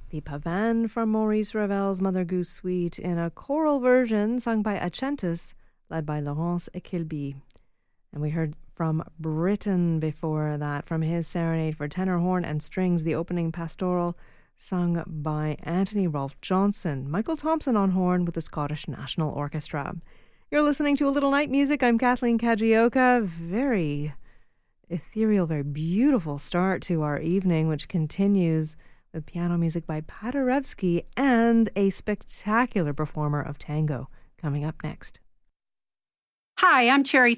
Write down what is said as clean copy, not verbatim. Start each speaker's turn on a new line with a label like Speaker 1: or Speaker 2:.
Speaker 1: The Pavane from Maurice Ravel's Mother Goose Suite in a choral version sung by Accentus, led by Laurence Equilby. And we heard from Britten before that, from his Serenade for tenor, horn and strings, the opening pastoral sung by Anthony Rolfe Johnson. Michael Thompson on horn with the Scottish National Orchestra. You're listening to A Little Night Music. I'm Kathleen Kajioka. Very ethereal, very beautiful start to our evening, which continues with piano music by Paderewski and a spectacular performer of tango coming up next.
Speaker 2: Hi, I'm Cherry